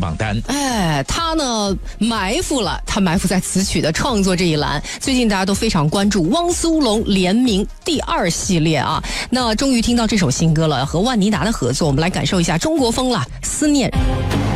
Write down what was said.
榜单。 他呢埋伏在词曲的创作这一栏。最近大家都非常关注汪苏泷联名第2系列啊，那终于听到这首新歌了，和万妮达的合作，我们来感受一下中国风了，思念。